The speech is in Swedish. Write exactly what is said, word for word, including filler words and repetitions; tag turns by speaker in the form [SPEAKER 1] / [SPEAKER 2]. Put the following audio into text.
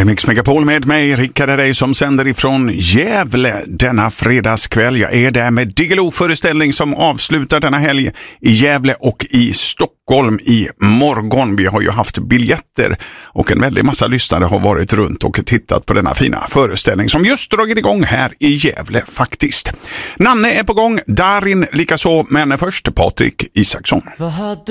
[SPEAKER 1] är Mix Megapol med mig, Rickard Herrey, som sänder ifrån Gävle denna fredagskväll. Jag är där med Diggiloo-föreställning som avslutar denna helg i Gävle och i Stockholm i morgon. Vi har ju haft biljetter och en väldigt massa lyssnare har varit runt och tittat på denna fina föreställning som just dragit igång här i Gävle faktiskt. Nanne är på gång, Darin likaså, men först Patrik Isaksson.
[SPEAKER 2] Vad hade